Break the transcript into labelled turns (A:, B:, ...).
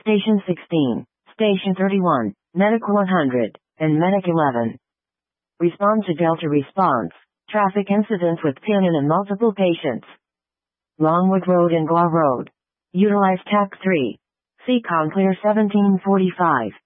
A: Station 16, Station 31, Medic 100, and Medic 11. Respond to Delta response. Traffic incident with Pinyon and multiple patients. Longwood Road and Gua Road. Utilize TAC 3. Seacon clear 1745.